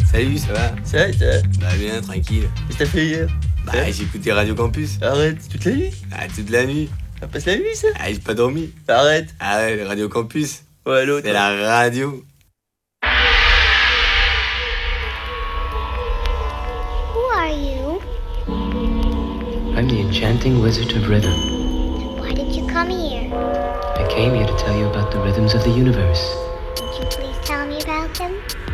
Salut, ça va? Ça va, ça va? Bah bien, tranquille. Qu'est-ce que t'as fait hier? Bah j'ai écouté Radio Campus. Arrête, toute la nuit? Ah, toute la nuit. Ça passe la nuit, ça? Ah, j'ai pas dormi. Arrête. Ah ouais, le Radio Campus. Ouais, l'autre. C'est la radio. Who are you? I'm the enchanting wizard of rhythm. Why did you come here? I came here to tell you about the rhythms of the universe. Would you please tell me about them?